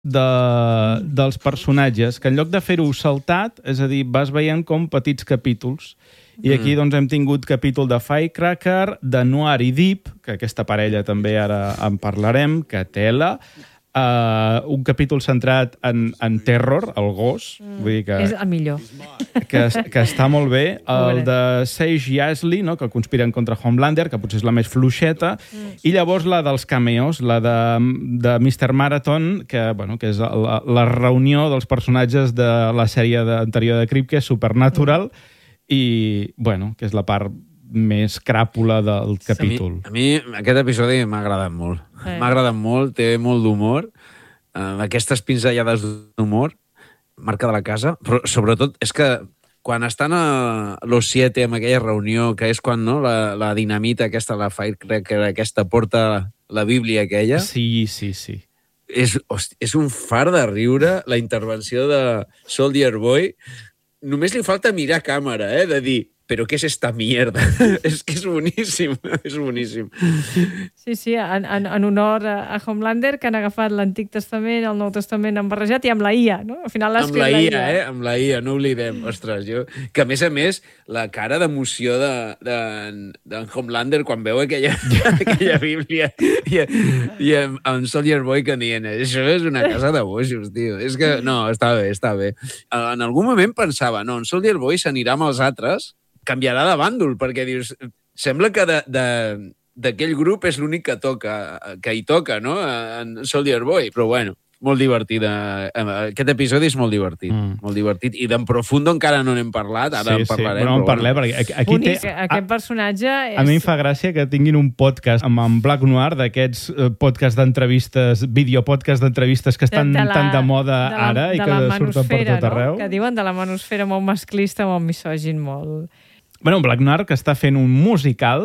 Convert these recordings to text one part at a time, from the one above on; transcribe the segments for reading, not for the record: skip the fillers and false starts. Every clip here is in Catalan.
dels personatges, que en lloc de fer-ho saltat, és a dir, vas veient com petits capítols. I aquí doncs, hem tingut capítol de Firecracker, de Noir i Deep, que aquesta parella també ara en parlarem, que tela. Un capítol centrat en Terror, el gos. Vull dir que, és el millor. Que està molt bé. El de Sage Yasley, no? Que conspiren contra Homelander, que potser és la més fluixeta. I llavors la dels cameos, la de Mr. Marathon, que és la reunió dels personatges de la sèrie anterior de Kripke, Supernatural, i que és la part més cràpula del capítol. A mi aquest episodi m'ha agradat molt. M'ha agradat molt, té molt d'humor, aquestes pinzellades d'humor, marca de la casa, però sobretot és que quan estan a Los Siete amb aquella reunió, que és quan la dinamita aquesta, la Firecracker aquesta, porta la Bíblia aquella... Sí. És un far de riure la intervenció de Soldier Boy. Només li falta mirar a càmera, de dir, però què és esta mierda? És que és boníssim, és boníssim. Sí, en honor a Homelander, que han agafat l'Antic Testament, el Nou Testament han barrejat, i amb la IA, no? Al final amb la IA, amb la IA, no oblidem. Ostres, que a més, la cara d'emoció d'en Homelander quan veu aquella Bíblia i en Soldier Boy que dient, això és una casa de boixos, tio. És que, no, està bé. En algun moment pensava, en Soldier Boy s'anirà amb els altres, canviarà de bàndol, perquè dius, sembla que d'aquell grup és l'únic que hi toca, no?, en Soldier Boy. Però bueno, molt divertit. Aquest episodi és molt divertit. Molt divertit. I d'en Profundo encara no n'hem parlat, ara en parlarem. Bueno, en parlem, perquè aquí bonic, aquest personatge és... A mi em fa gràcia que tinguin un podcast amb en Black Noir, d'aquests podcasts d'entrevistes, videopodcasts d'entrevistes que estan tan de moda ara i que surten per tot arreu. Que diuen de la manosfera molt masclista, molt misògin, molt... Bueno, Black Noir, que està fent un musical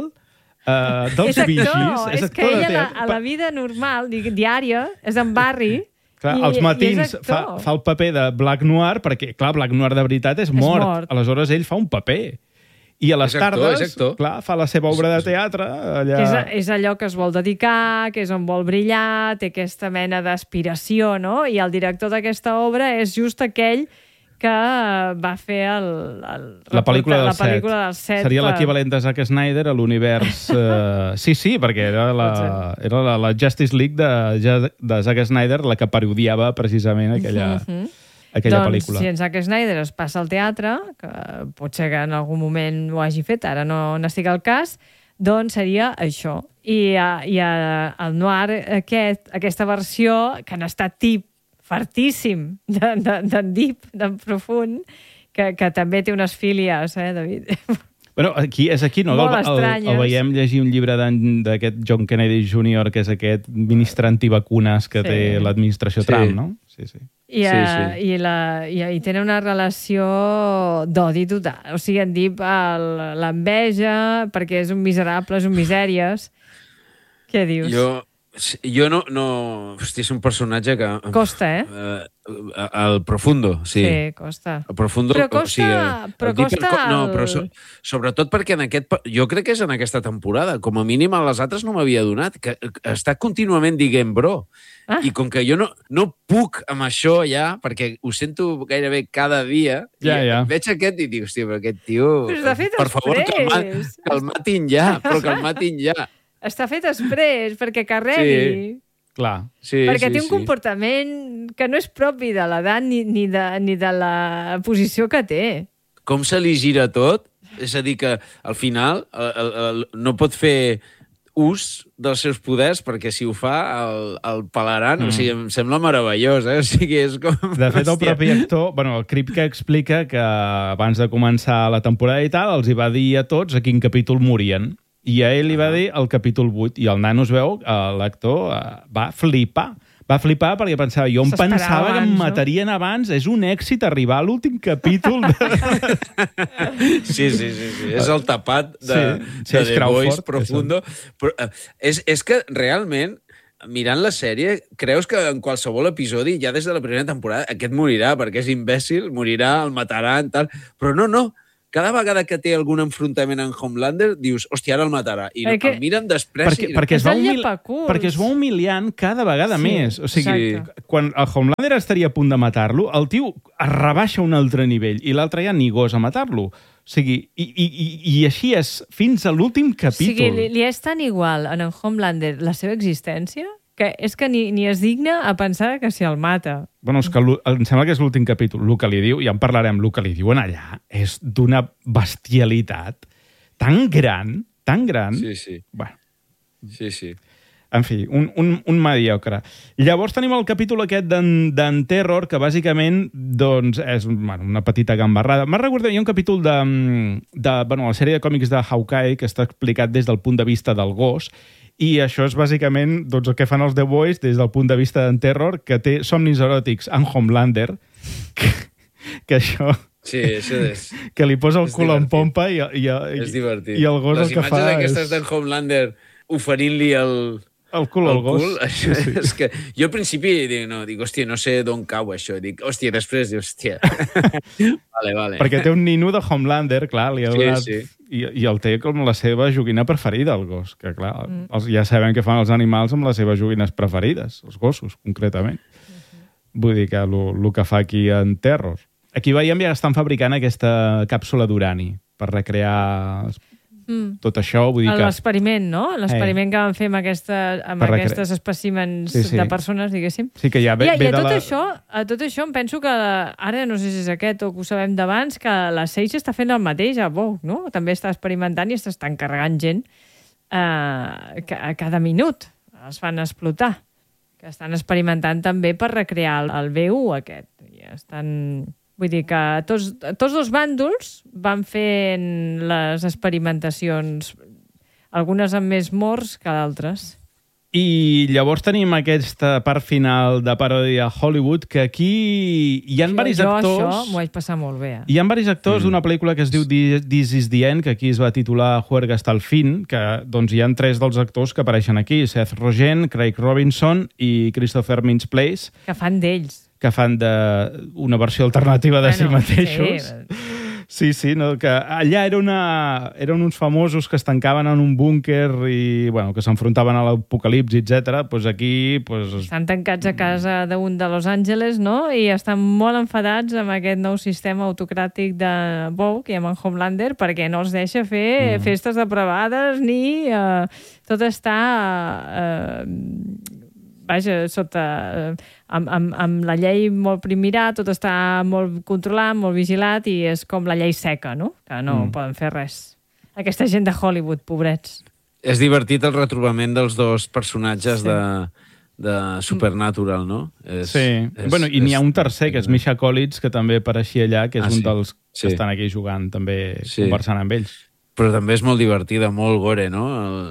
dels Vigis. És que ella a la vida normal, diària, és en Barry. Clar, als matins fa el paper de Black Noir, perquè, clar, Black Noir de veritat és mort. Aleshores, ell fa un paper. I a les tardes, clar, fa la seva obra de teatre. Allà... És allò que es vol dedicar, que és on vol brillar, té aquesta mena d'aspiració, no? I el director d'aquesta obra és just aquell que va fer la pel·lícula del set. Seria l'equivalent de Zack Snyder a l'univers... Sí, perquè era la Justice League de Zack Snyder la que parodiava precisament aquella pel·lícula. Si en Zack Snyder es passa al teatre, que potser que en algun moment ho hagi fet, ara no n'estic al cas, doncs seria això. I el Noir, aquesta versió, que han estat fartíssim d'en Deep, d'en Profund, que també té unes fílies, David? Bueno, és aquí, no? El veiem llegir un llibre d'aquest John Kennedy Jr., que és aquest ministre antivacunes que té l'administració Trump, no? Sí. I tenen una relació d'odi total. O sigui, en Deep l'enveja perquè és un miserable, és un misèries. Què dius? Jo no... Hòstia, és un personatge que... Costa, El Profundo, sí. Sí, costa. El Profundo... Però costa... No, però sobretot perquè jo crec que és en aquesta temporada. Com a mínim a les altres no m'havia donat. Que està contínuament dient bro. I com que jo no puc amb això ja, perquè ho sento gairebé cada dia, veig aquest i dic, hòstia, però aquest tio... Per favor, que el matin ja, però que el matin ja. Està fet després, perquè carregui. Sí, clar. Perquè té un comportament que no és propi de l'edat ni de la posició que té. Com se li gira tot? És a dir, que al final no pot fer ús dels seus poders, perquè si ho fa el pelaran. O sigui, em sembla meravellós, O sigui, és com... De fet, el propi actor, el Kripke explica que abans de començar la temporada i tal, els hi va dir a tots a quin capítol morien. I a ell li va dir el capítol 8, i el nano es veu, l'actor va flipar. Va flipar perquè pensava, jo em pensava que em matarien abans, és un èxit arribar a l'últim capítol. Sí, és el tapat de The Boys Profundo. Però, és que realment, mirant la sèrie, creus que en qualsevol episodi, ja des de la primera temporada, aquest morirà, perquè és imbècil, morirà, el mataran, tal... Però no. cada vegada que té algun enfrontament en Homelander, dius, hòstia, ara el matarà. I el miren després... Perquè es va humiliant cada vegada més. O sigui, quan el Homelander estaria a punt de matar-lo, el tio es rebaixa a un altre nivell i l'altre ja ni gosa matar-lo. O sigui, i així és fins a l'últim capítol. O sigui, li és tan igual en Homelander la seva existència que és que ni es digna a pensar que si el mata. Bueno, és que em sembla que és l'últim capítol. El que li diu, ja en parlarem, el que li diuen allà és d'una bestialitat tan gran. Sí. Bueno. Sí. En fi, un mediocre. Llavors tenim el capítol aquest d'en Terror, que bàsicament doncs, és una petita gambarrada. Me'n recordo, hi ha un capítol de la sèrie de còmics de Hawkeye que està explicat des del punt de vista del gos, i això és bàsicament doncs, el que fan els The Boys des del punt de vista d'en Terror, que té somnis eròtics en Homelander, que això... Sí, això és... Que li posa el cul en pompa i és divertit. I el gos el que fa és... Les imatges aquestes d'en Homelander oferint-li el cul al gos. Això és que jo al principi dic, hòstia, no sé d'on cau això. Dic, hòstia, després dic, hòstia. Vale. Perquè té un nino de Homelander, clar, li ha donat... Sí. I el té com la seva joguina preferida, el gos. Que, clar, ja sabem què fan els animals amb les seves joguines preferides, els gossos, concretament. Vull dir que el que fa aquí en Terror. Aquí veiem ja estan fabricant aquesta càpsula d'urani per recrear tot això. Vull dir que... L'experiment, no? L'experiment que van fer amb aquestes espècimens de persones, diguéssim. Sí, que ja ve de la... A tot això em penso que ara, no sé si és aquest o que ho sabem d'abans, que la Sage està fent el mateix a Vogue, no? També està experimentant i està encarregant gent a cada minut. Es fan explotar. Que estan experimentant també per recrear el V1 aquest. I estan... Vull dir que tots dos bàndols van fent les experimentacions, algunes amb més morts que d'altres. I llavors tenim aquesta part final de paròdia Hollywood, que aquí hi ha diversos actors... Jo això m'ho vaig passar molt bé. Hi ha diversos actors d'una pel·lícula que es diu This is the End, que aquí es va titular Juerga hasta el fin, que doncs, hi ha 3 dels actors que apareixen aquí, Seth Rogen, Craig Robinson i Christopher Mintz-Plasse. Que fan d'ells. Que fan una versió alternativa de si mateixos. Sí, no? Que allà eren uns famosos que es tancaven en un búnquer i que s'enfrontaven a l'apocalipsi, etc. Pues aquí... Estan tancats a casa d'un de Los Angeles, no? I estan molt enfadats amb aquest nou sistema autocràtic de Vogue i amb en Homelander perquè no els deixa fer festes de privades ni tot està... sota... amb la llei molt primirà, tot està molt controlat, molt vigilat, i és com la llei seca, no? Que no poden fer res. Aquesta gent de Hollywood, pobrets. És divertit el retrobament dels dos personatges de Supernatural, no? I n'hi ha un tercer, que és Misha Collins, que també apareixia allà, que és un dels que estan aquí jugant, també conversant amb ells. Però també és molt divertida, molt gore, no?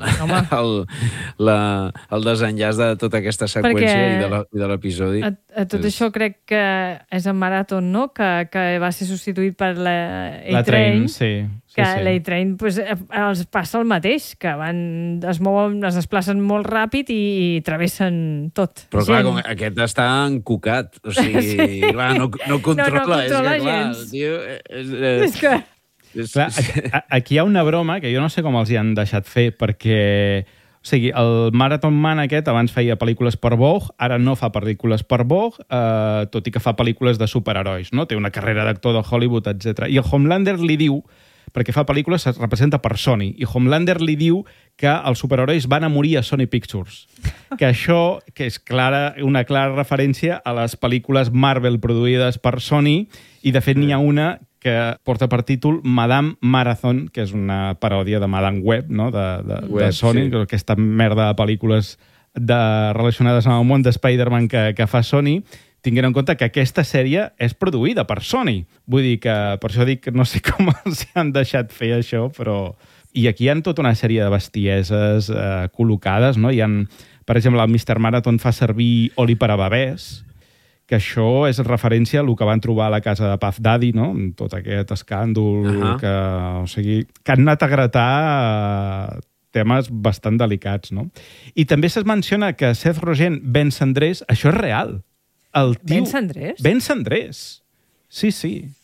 El desenllaç de tota aquesta seqüència i de l'episodi. Tot això crec que és en Marathon, no? Que va ser substituït per la A-Train. Que l'A-Train els passa el mateix, que es mouen, es desplacen molt ràpid i travessen tot. Però clar, com aquest està encucat. O sigui, clar, no controla. És que clar, el tio... És que... Clar, aquí hi ha una broma que jo no sé com els hi han deixat fer, perquè el Marathon Man aquest abans feia pel·lícules per Vogue, ara no fa pel·lícules per Vogue, tot i que fa pel·lícules de superherois, no? Té una carrera d'actor de Hollywood, etc. I el Homelander li diu, perquè fa pel·lícules, es representa per Sony, i Homelander li diu que els superherois van a morir a Sony Pictures. Que això que és una clara referència a les pel·lícules Marvel produïdes per Sony, i de fet n'hi ha una que porta per títol Madame Marathon, que és una paròdia de Madame Web, no? de Sony, aquesta merda de pel·lícules relacionades amb el món de Spider-Man que fa Sony, tinguent en compte que aquesta sèrie és produïda per Sony. Vull dir que, per això dic que no sé com els han deixat fer això, però... I aquí hi ha tota una sèrie de bestieses col·locades, no? Per exemple, el Mr. Marathon fa servir oli per a bebès, que això és referència al que van trobar a la casa de Puff Daddy, no? Tot aquest escàndol que han anat a gratar temes bastant delicats, no? I també se'ls menciona que Seth Rogen, Ben Cendrés, això és real. El tio... Ben Cendrés? Ben Cendrés. Sí.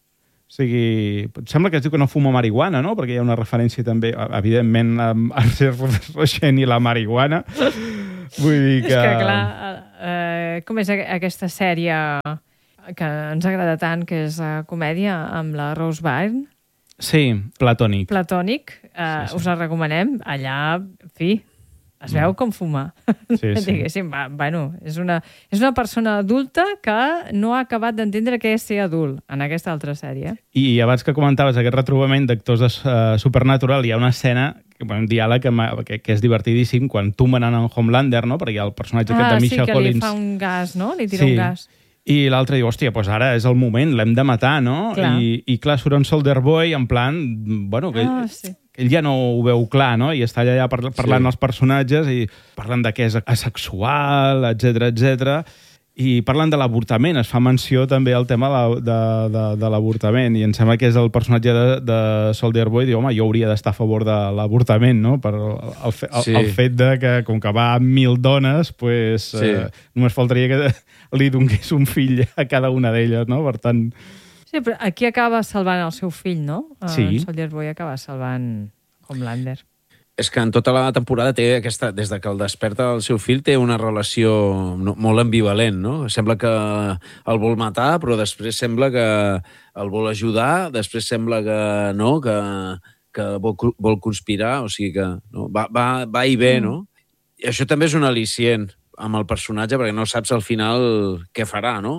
O sigui, sembla que es diu que no fuma marihuana, no? Perquè hi ha una referència també, evidentment, a Arthur Rochen i la marihuana. Vull dir que... És que, clar, com és aquesta sèrie que ens agrada tant, que és comèdia amb la Rose Byrne? Sí, Platònic. Platònic, sí. Us la recomanem. Allà, en fi, es veu com fumar. Sí. Diguéssim, bueno, és una persona adulta que no ha acabat d'entendre què és ser adult en aquesta altra sèrie. I abans que comentaves aquest retrobament d'actors de Supernatural, hi ha una escena, un diàleg que és divertidíssim, quan tumben en Homelander, no? Perquè hi ha el personatge aquest de Michelle Collins. Sí, que li fa un gas, no? Li tira un gas. I l'altre diu, hòstia, doncs ara és el moment, l'hem de matar, no? Clar. I clar, surt un Soldier Boy en plan, bueno, que ell ja no ho veu clar, no? I està allà parlant els personatges i parlen de què és asexual, etc. I parlen de l'avortament, es fa menció també al tema de l'avortament, i em sembla que és el personatge de Soldier Boy, diu, home, jo hauria d'estar a favor de l'avortament, no? Per el fet de que, com que va amb 1.000 dones, pues, només faltaria que li donés un fill a cada una d'elles, no? Per tant... Sí, però aquí acaba salvant el seu fill, no? Sí. Soldier Boy acaba salvant Homelander. És que en tota la temporada té aquesta, des de que el desperta el seu fill, té una relació molt ambivalent, no? Sembla que el vol matar, però després sembla que el vol ajudar, després sembla que no, que vol conspirar, o sigui que no? Va i ve, no? I això també és un al·licient amb el personatge, perquè no saps al final què farà, no?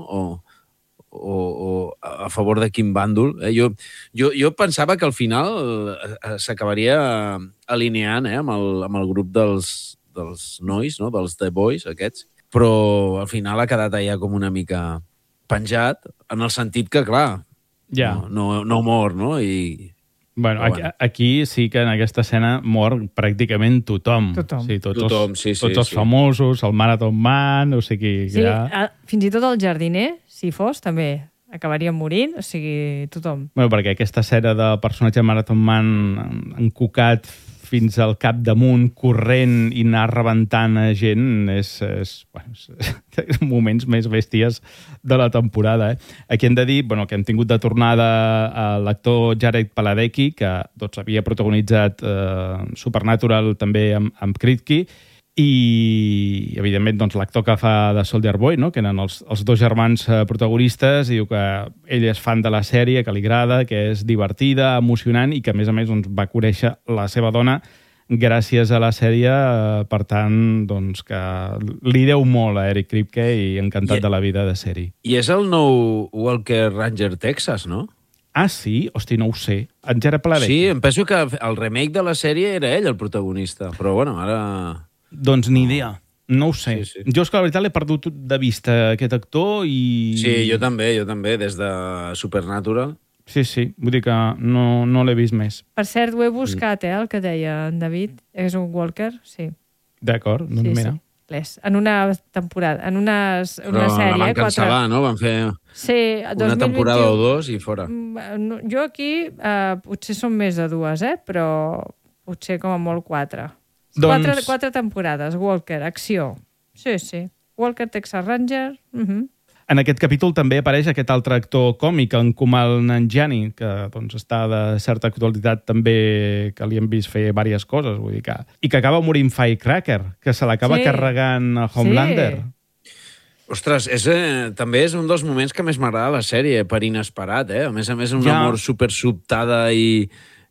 O a favor de quin bàndol. Jo pensava que al final s'acabaria alineant amb el grup dels nois, no? Dels The Boys, aquests, però al final ha quedat allà com una mica penjat, en el sentit que, clar, no mor, no? Bueno, aquí sí que en aquesta escena mor pràcticament tothom. Sí, tots els famosos, el Marathon Man, o sigui... Sí, fins i tot el jardiner, si fos, també acabaria morint, o sigui, tothom. Bueno, perquè aquesta escena del personatge Marathon Man encucat fins al capdamunt, corrent i anar rebentant a gent, és moments més bèsties de la temporada. Aquí hem de dir que hem tingut de tornada l'actor Jared Padalecki, que havia protagonitzat Supernatural també amb Kripke, i evidentment l'actor que fa de Soldier Boy, no? Que eren els dos germans protagonistes, i diu que ell és fan de la sèrie, que li agrada, que és divertida, emocionant, i que a més va conèixer la seva dona gràcies a la sèrie, per tant, que li deu molt a Eric Kripke i encantat de la vida de sèrie. I és el nou Walker Ranger Texas, no? Ah, sí? Hosti, no ho sé. En Jared Padalecki. Sí, em penso que el remake de la sèrie era ell el protagonista, però bueno, ara... Doncs ni idea. No ho sé. Sí. Jo és que la veritat l'he perdut de vista, aquest actor, i... Sí, jo també, des de Supernatural. Sí, vull dir que no l'he vist més. Per cert, ho he buscat, el que deia en David. És un Walker, sí. D'acord, doncs mira. Sí. En una temporada, en una sèrie... Van cancel·lar, no? Van fer una temporada o dos i fora. Jo aquí potser són més de dues, però potser com a molt 4. Quatre temporades, Walker, acció. Sí. Walker, Texas Ranger... En aquest capítol també apareix aquest altre actor còmic, en Kumail Nanjiani, que està de certa actualitat també, que li hem vist fer diverses coses, vull dir que... I que acaba morint Firecracker, que se l'acaba carregant a Homelander. Sí. Ostres, també és un dels moments que més m'agrada la sèrie, per inesperat, A més, una mort supersobtada i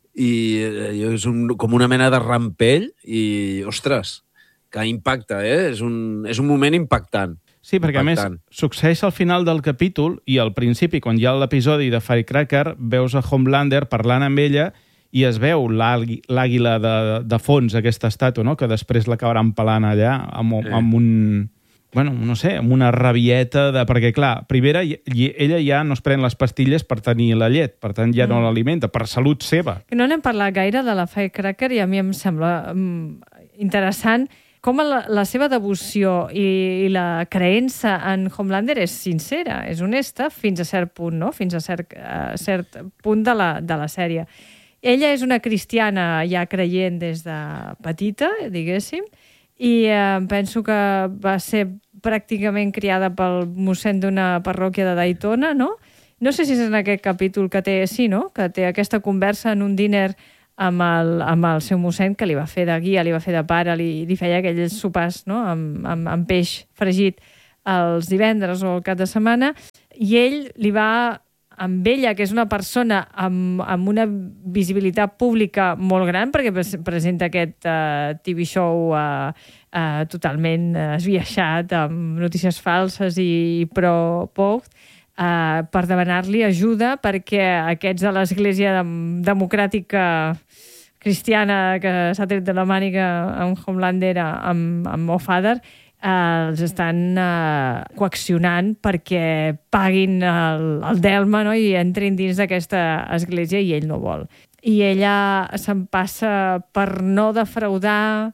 és com una mena de rampell i, ostres, que impacta, És un moment impactant. Sí, perquè a més succeeix al final del capítol i al principi, quan hi ha l'episodi de Firecracker, veus a Homelander parlant amb ella i es veu l'àguila de fons, aquesta estàtua, no? Que després l'acabaran pelant allà amb un... Bueno, no sé, amb una rabieta de... Perquè, clar, primera, ella ja no es pren les pastilles per tenir la llet, per tant ja no l'alimenta, per salut seva. No n'hem parlat gaire de la Firecracker i a mi em sembla interessant com la seva devoció i la creença en Homelander és sincera, és honesta fins a cert punt, no? Fins a cert punt de la sèrie. Ella és una cristiana ja creient des de petita, diguéssim, i penso que va ser pràcticament criada pel mossèn d'una parròquia de Daytona, no? No sé si és en aquest capítol que té, sí, no? Que té aquesta conversa en un diner amb el seu mossèn, que li va fer de guia, li va fer de pare, li feia aquells sopars, no? amb peix fregit els divendres o el cap de setmana, i ell li va, amb ella, que és una persona amb una visibilitat pública molt gran, perquè presenta aquest TV show totalment esbiaixat, amb notícies falses i pro-post, per demanar-li ajuda perquè aquests de l'Església Democràtica Cristiana que s'ha tret de la màniga amb Homelander, amb O'Father, els estan coaccionant perquè paguin el delme, no? I entrin dins d'aquesta església, i ell no vol. I ella se'n passa per no defraudar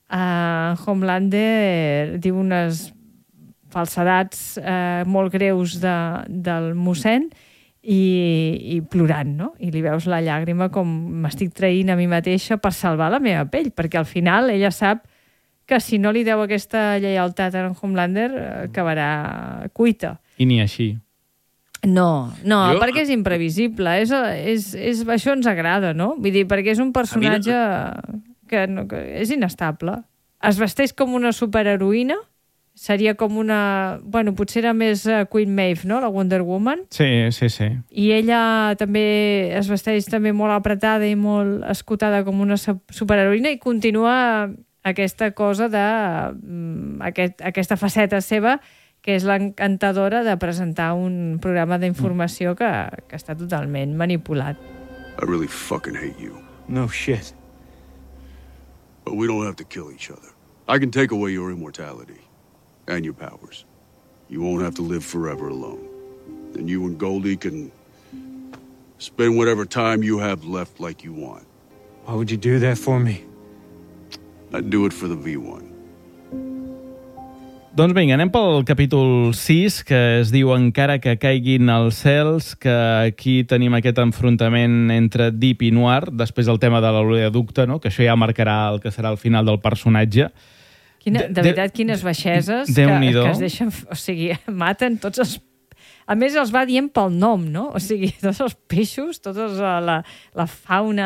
Homelander, diu unes falsedats molt greus del mossèn, i plorant, no? I li veus la llàgrima com m'estic traint a mi mateixa per salvar la meva pell, perquè al final ella sap que si no li deu aquesta lleialtat a en Homelander acabarà cuita. I ni així. No, perquè és imprevisible. Això ens agrada, no? Vull dir, perquè és un personatge que és inestable. Es vesteix com una superheroïna, seria com una... Bueno, potser era més Queen Maeve, no?, la Wonder Woman. Sí. I ella també es vesteix també molt apretada i molt escotada com una superheroïna, i continua aquesta cosa aquesta faceta seva, que és l'encantadora de presentar un programa d'informació que està totalment manipulat. I really fucking hate you. No shit. But we don't have to kill each other. I can take away your immortality and your powers. You won't have to live forever alone. Then you and Goldie can spend whatever time you have left like you want. Why would you do that for me? I'd do it for the V1. Doncs vinga, anem pel capítol 6, que es diu Encara que caiguin els cels, que aquí tenim aquest enfrontament entre Deep i Noir, després del tema de l'oleoducte, no? Que això ja marcarà el que serà el final del personatge. De veritat, quines baixeses que es deixen... O sigui, maten tots els... A més, els va dient pel nom, no? O sigui, tots els peixos, tota la fauna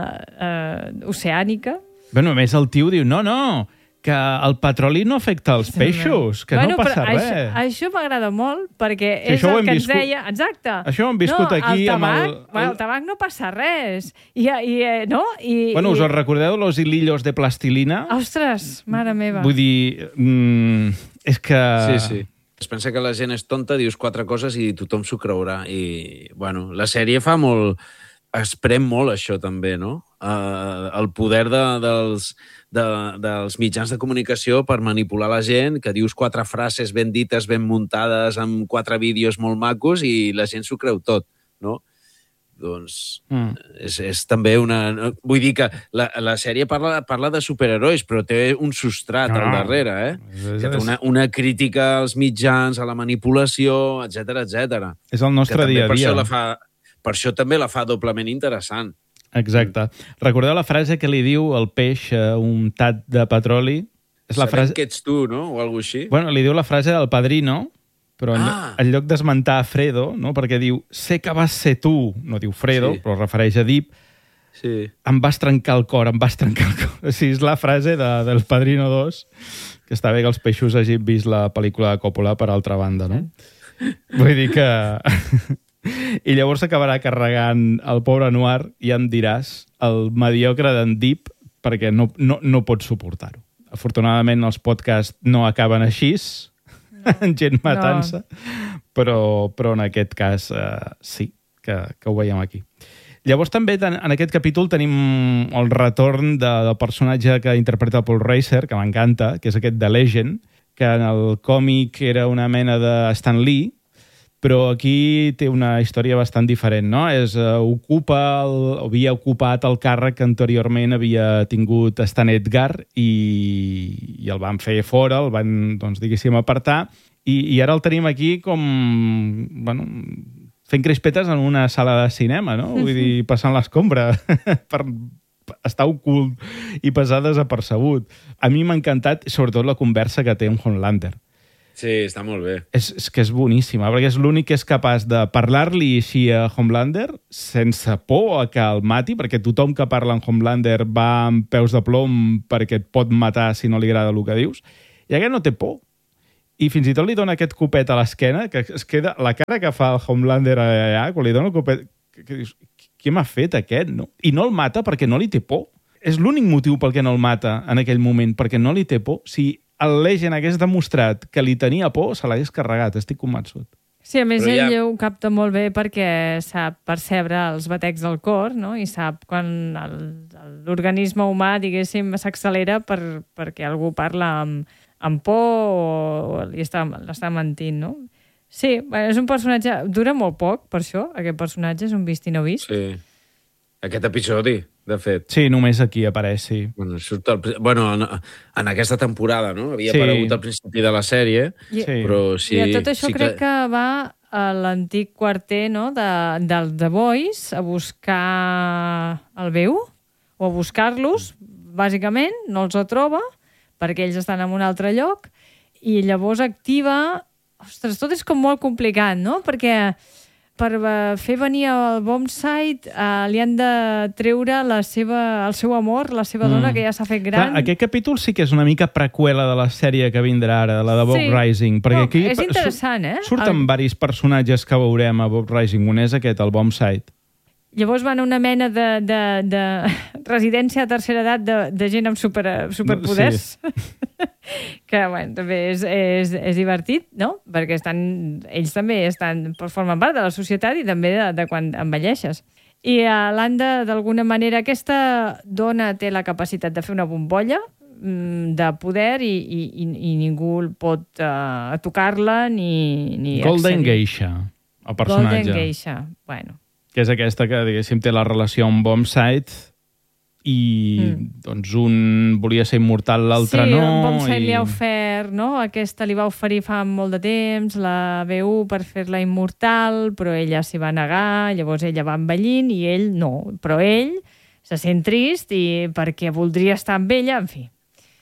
oceànica... Bueno, a més, el tio diu, no, que el petroli no afecta els peixos, que no passa res. Això m'agrada molt, perquè és el que ens deia... Exacte. Això ho hem viscut aquí amb el... El tabac no passa res. No? Bueno, us recordeu los hilillos de plastilina? Ostres, mare meva. Vull dir, és que... Sí. Es pensa que la gent és tonta, dius 4 coses i tothom s'ho creurà. I, bueno, la sèrie fa molt... Es prem molt això també, no? El poder dels mitjans de comunicació per manipular la gent, que dius 4 frases ben dites, ben muntades, amb 4 vídeos molt macos, i la gent s'ho creu tot, no? Doncs és també una... Vull dir que la sèrie parla de superherois, però té un substrat al darrere, que té una crítica als mitjans, a la manipulació, etc. És el nostre dia a dia. Per això també la fa doblement interessant. Exacte. Recordeu la frase que li diu el peix untat de petroli? Sabem que ets tu, no? O alguna cosa així. Bueno, li diu la frase del Padrino, però en lloc d'esmentar Fredo, no? Perquè diu, sé que vas ser tu, no diu Fredo, però refereix a Deep, em vas trencar el cor, O sigui, és la frase del Padrino 2, que està bé que els peixos hagin vist la pel·lícula de Coppola, per altra banda, no? Vull dir que... I llavors acabarà carregant el pobre Noir, i em diràs, el mediocre d'en Deep, perquè no pots suportar-ho. Afortunadament els podcasts no acaben així, gent matant-se, però en aquest cas sí, que ho veiem aquí. Llavors també en aquest capítol tenim el retorn del personatge que interpreta Paul Reiser, que m'encanta, que és aquest de Legend, que en el còmic era una mena de Stan Lee, però aquí té una història bastant diferent, no? Havia ocupat el càrrec que anteriorment havia tingut Stan Edgar i el van fer fora, el van, doncs, diguéssim, apartar, i ara el tenim aquí com, bueno, fent crispetes en una sala de cinema, no? Vull dir, passant l'escombra per estar ocult i passar desapercebut. A mi m'ha encantat, sobretot, la conversa que té amb Homelander. Sí, està molt bé. És que és boníssima, perquè és l'únic que és capaç de parlar-li així a Homelander sense por a que el mati, perquè tothom que parla en Homelander va amb peus de plom perquè et pot matar si no li agrada el que dius, i aquest no té por. I fins i tot li dona aquest copet a l'esquena, que es queda la cara que fa el Homelander allà, quan li dona el copet, que dius, què m'ha fet aquest, no? I no el mata perquè no li té por. És l'únic motiu pel que no el mata en aquell moment, perquè no li té por. Si el Legend hagués demostrat que li tenia por, se l'hagués carregat, estic convençut. Sí, a més Però ell ja- ho capta molt bé perquè sap percebre els batecs del cor, no? I sap quan l'organisme humà, diguéssim, s'accelera perquè algú parla amb por o l'està mentint, no? Sí, bueno, és un personatge... Dura molt poc, per això. Aquest personatge és un vist i no vist. Sí. Aquest episodi, de fet. Sí, només aquí apareix, sí. Bueno, surt en aquesta temporada, no? Havia Sí. aparegut al principi de la sèrie, I, Sí. però sí... I a tot això sí crec que va a l'antic quarter, no?, del The Boys a buscar el veu o a buscar-los, bàsicament, no els troba perquè ells estan en un altre lloc i llavors activa... Ostres, tot és com molt complicat, no? Perquè per fer venir el Bombsite li han de treure el seu amor, la seva dona, que ja s'ha fet gran. Clar, aquest capítol sí que és una mica preqüela de la sèrie que vindrà ara, la de Bob Sí. Rising. Perquè No, aquí és interessant, eh? Surten varis personatges que veurem a Bob Rising. Un és aquest, el Bombsite. Llavors van a una mena de residència de tercera edat de gent amb superpoders. Sí. Que, bueno, també és divertit, no? Perquè ells també formen part de la societat i també de quan envelleixes. I l'Anda, d'alguna manera, aquesta dona té la capacitat de fer una bombolla de poder i ningú pot tocar-la ni Golden accedir. Geisha, el personatge. Golden Geisha, bueno. Que és aquesta que, diguéssim, té la relació amb Bombsite i doncs un volia ser immortal, l'altre sí, no. Sí, Bombsite li ha ofert, no? Aquesta li va oferir fa molt de temps, la BU per fer-la immortal, però ella s'hi va negar, llavors ella va envellint i ell no. Però ell se sent trist i perquè voldria estar amb ella, en fi.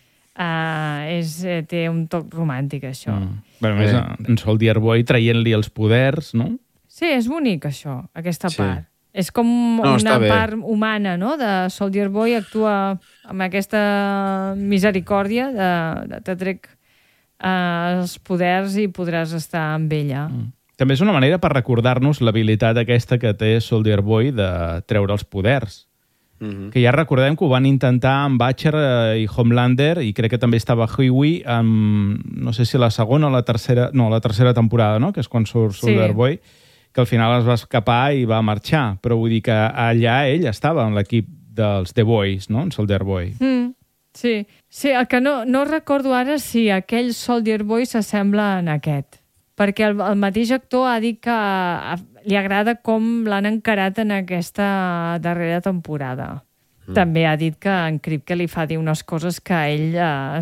Té un toc romàntic, això. Bé, a més, en Soldier Boy traient-li els poders, no? Sí, és bonic, això, aquesta Sí. part. És com està una bé. part humana, no?, de Soldier Boy, actua amb aquesta misericòrdia de te trec els poders i podràs estar amb ella. També és una manera per recordar-nos l'habilitat aquesta que té Soldier Boy de treure els poders. Que ja recordem que ho van intentar amb Butcher i Homelander, i crec que també estava Huey amb, no sé si la segona o la tercera temporada, no?, que és quan surt Soldier Sí. Boy, que al final es va escapar i va marxar. Però vull dir que allà ell estava en l'equip dels The Boys, no?, en Soldier Boy. Sí. Sí, el que no recordo ara si aquell Soldier Boy s'assembla en aquest. Perquè el mateix actor ha dit que li agrada com l'han encarat en aquesta darrera temporada. També ha dit que en Kripke li fa dir unes coses que ell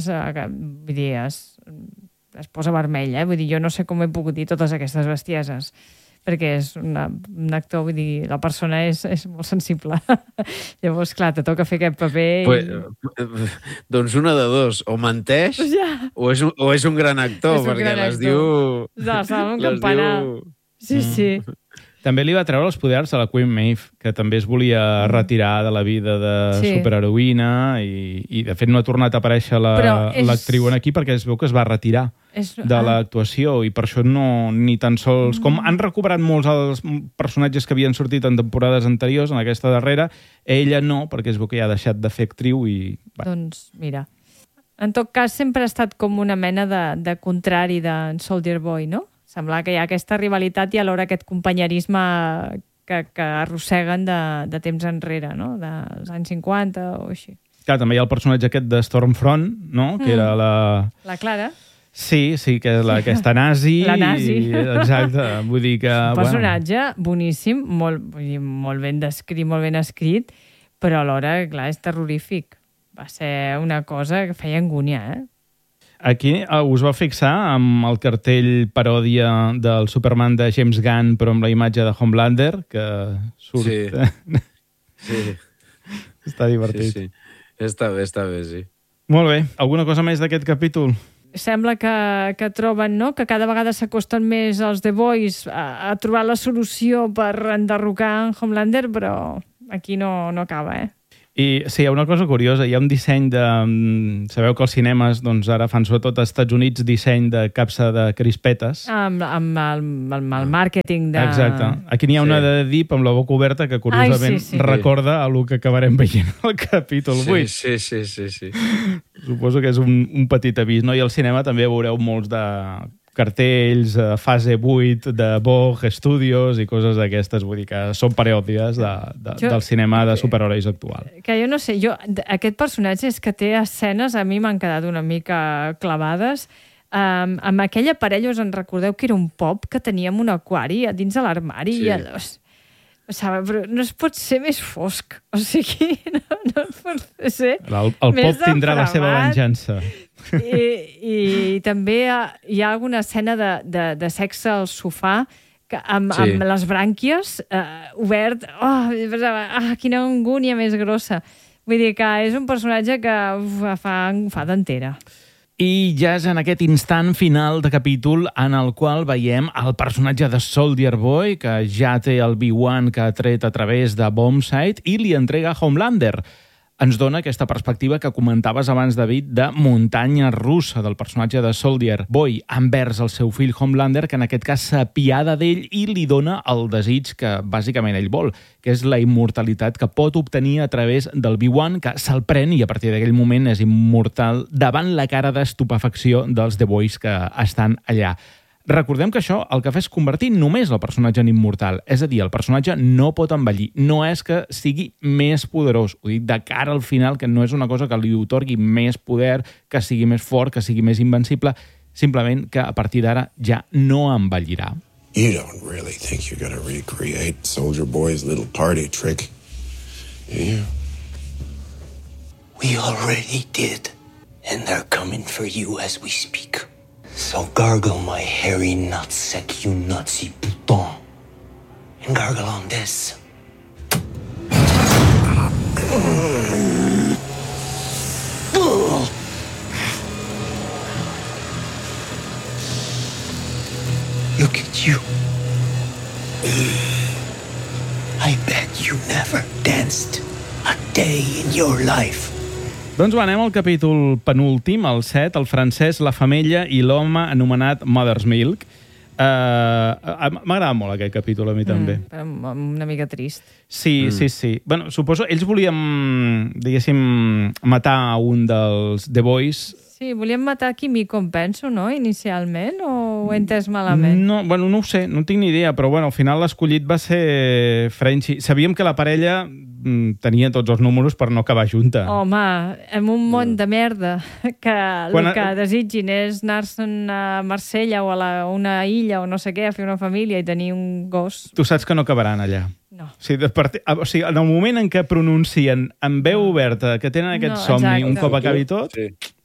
es posa vermell, eh? Vull dir, jo no sé com he pogut dir totes aquestes bestieses, perquè és un actor, vull dir, la persona és molt sensible. Llavors, clar, te toca fer aquest paper Doncs una de dos, o menteix Ja. o és un gran actor, És un perquè gran les actor. diu... No, estava un les campanar. diu- Sí. També li va treure els poders a la Queen Maeve, que també es volia retirar de la vida de Sí. superheroïna i de fet no ha tornat a aparèixer Però és- l'actriu en aquí perquè es veu que es va retirar de l'actuació i per això no ni tan sols... Com han recuperat molts els personatges que havien sortit en temporades anteriors, en aquesta darrera, ella no, perquè es veu que ja ha deixat de fer actriu i... Doncs mira, en tot cas sempre ha estat com una mena de contrari de Soldier Boy, no? Sembla que hi ha aquesta rivalitat i alhora aquest companyerisme que arrosseguen de temps enrere, no? Dels anys 50 o així. Clar, també hi ha el personatge aquest de Stormfront, no? Que era la... La Clara, Sí, que és aquesta nazi. La nazi. Exacte, vull dir que... un personatge boníssim, vull dir, molt ben descrit, molt ben escrit, però alhora, clar, és terrorífic. Va ser una cosa que feia angúnia, eh? Aquí us va fixar amb el cartell paròdia del Superman de James Gunn, però amb la imatge de Homelander, que surt... Sí. Sí, Està divertit. sí. Està bé, sí. Molt bé. Alguna cosa més d'aquest capítol? sembla que troben, no?, que cada vegada s'acosten més els The Boys a trobar la solució per enderrocar en Homelander, però aquí no acaba, I sí, hi ha una cosa curiosa, hi ha un disseny de... Sabeu que els cinemes, doncs ara fan sobretot als Estats Units disseny de capsa de crispetes. Amb el màrqueting de... Exacte. Aquí n'hi ha una de Deep amb la boca oberta que curiosament recorda a el que acabarem veient al capítol 8. Sí. Suposo que és un petit avís, no? I al cinema també veureu molts de cartells, fase 8 de Vogue Studios i coses d'aquestes, vull dir que són paròdies del cinema de superherois actual. Que jo no sé, aquest personatge és que té escenes, a mi m'han quedat una mica clavades. Amb aquella parella, us en recordeu que era un pop que teníem un aquari a dins de l'armari? Sí. Però no es pot ser més fosc. O sigui, no es pot ser el pop tindrà la seva venjança. I també hi ha alguna escena de sexe al sofà amb les brànquies obert. Quina angúnia més grossa. Vull dir que és un personatge que fa d'entera. I ja és en aquest instant final de capítol en el qual veiem el personatge de Soldier Boy, que ja té el B1 que ha tret a través de Bombsight i li entrega a Homelander. Ens dona aquesta perspectiva que comentaves abans, David, de muntanya russa del personatge de Soldier Boy envers el seu fill Homelander, que en aquest cas s'apiada d'ell i li dona el desig que bàsicament ell vol, que és la immortalitat que pot obtenir a través del B1, que se'l pren i a partir d'aquell moment és immortal davant la cara d'estupefacció dels The Boys que estan allà. Recordem que això el que fa és convertir només el personatge en immortal. És a dir, el personatge no pot envellir. No és que sigui més poderós. Ho dic de cara al final, que no és una cosa que li otorgui més poder, que sigui més fort, que sigui més invencible. Simplement que a partir d'ara ja no envellirà. You don't really think you're gonna recreate Soldier Boy's little party trick, do you? We already did. And they're coming for you as we speak. So gargle my hairy nutsack, you nutsy bouton. And gargle on this. Look at you. I bet you never danced a day in your life. Doncs anem al capítol penúltim, el 7, el francès, la femella i l'home anomenat Mother's Milk. M'agrada molt aquest capítol, a mi també. Una mica trist. Sí. Bueno, suposo, ells volien, diguéssim, matar un dels The Boys. Sí, volien matar Kimiko, em penso, no?, inicialment, o ho he entès malament? No ho sé, no tinc ni idea, però bueno, al final l'escollit va ser Frenchie. Sabíem que la parella tenia tots els números per no acabar junta. Home, en un món de merda, que el que desitgin és anar-se'n a Marsella o a una illa o no sé què, a fer una família i tenir un gos. Tu saps que no acabaran allà. No. O sigui, en el moment en què pronuncien amb veu oberta que tenen aquest somni un cop acabi tot,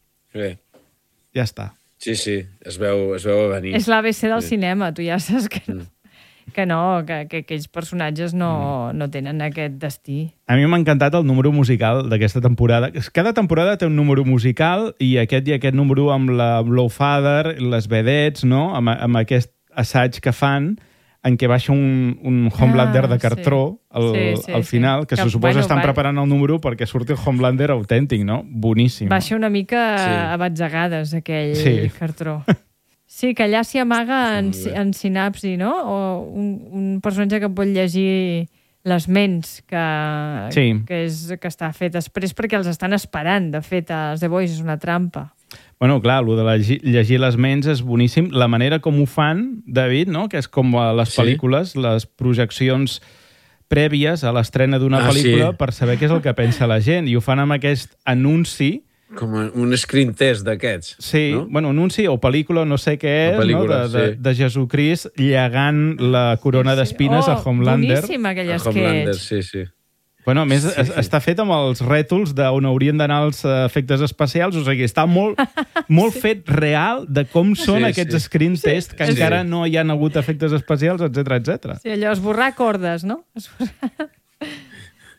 ja està. Sí, es veu a venir. És l'ABC del cinema, tu ja saps que que aquells personatges no tenen aquest destí. A mi m'ha encantat el número musical d'aquesta temporada. Cada temporada té un número musical i aquest número amb la Blowfather, les vedettes, no?, amb aquest assaig que fan en què baixa un Homelander de cartró al final, que se suposa estan preparant el número perquè surti el Homelander autèntic, no? Boníssim. Baixa una mica a batzegades, aquell cartró. Sí, que allà s'hi amaga en sinapsi, no? O un personatge que pot llegir les ments, que està fet després perquè els estan esperant. De fet, els The Boys és una trampa. Bueno, clar, el de llegir les ments és boníssim. La manera com ho fan, David, no?, que és com a les pel·lícules, les projeccions prèvies a l'estrena d'una pel·lícula per saber què és el que pensa la gent. I ho fan amb aquest anunci. Com un screen test d'aquests. Sí, no? Bueno, anunci o pel·lícula, no sé què és, de Jesucrist llegant la corona d'espines a Homelander. Boníssim, aquell sketch. Homelander, sí. Bueno, a més, està fet amb els rètols d'on haurien d'anar els efectes especials, o sigui, està molt fet real de com són aquests screen test, que encara no hi han hagut efectes especials, etc. Sí, allò, esborrar cordes, no?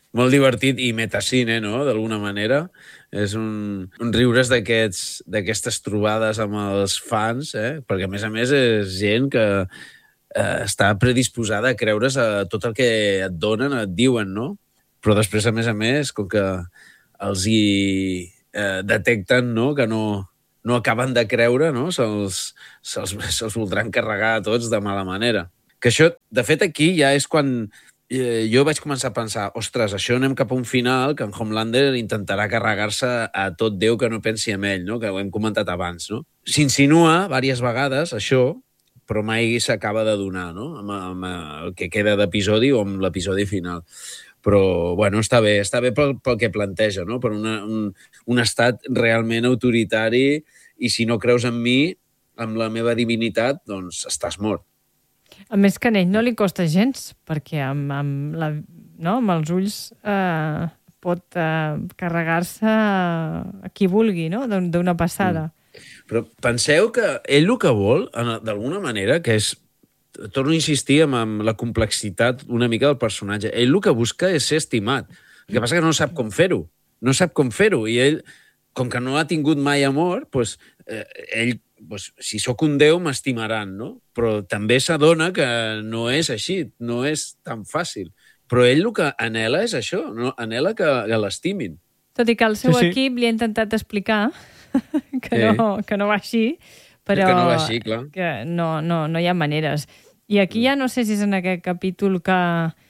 molt divertit i metacine, no?, d'alguna manera. És un riures d'aquestes trobades amb els fans, perquè, a més, és gent que està predisposada a creure's a tot el que et donen, et diuen, no? Però després, a més, com que els hi detecten, no?, que no acaben de creure, no?, se'ls voldran carregar a tots de mala manera. Que això, de fet, aquí ja és quan jo vaig començar a pensar, ostres, això anem cap a un final que en Homelander intentarà carregar-se a tot Déu que no pensi en ell, no?, que ho hem comentat abans, no? S'insinua diverses vegades això, però mai s'acaba de donar, no?, amb el que queda d'episodi o amb l'episodi final. Però, bueno, està bé pel que planteja, no?, per un estat realment autoritari, i si no creus en mi, amb la meva divinitat, doncs estàs mort. A més que a ell no li costa gens, perquè amb els ulls pot carregar-se a qui vulgui, no?, d'una passada. Però penseu que ell el que vol, d'alguna manera, que és, torno a insistir amb la complexitat una mica del personatge, ell el que busca és ser estimat. El que passa que no sap com fer-ho. No sap com fer-ho. I ell, com que no ha tingut mai amor, doncs, ell, si sóc un déu, m'estimaran, no? Però també s'adona que no és així, no és tan fàcil. Però ell el que anhela és això, no? Anhela que l'estimin. Tot i que el seu equip li ha intentat explicar que no va així, però que no va així, clar. Que no hi ha maneres. I aquí ja no sé si és en aquest capítol que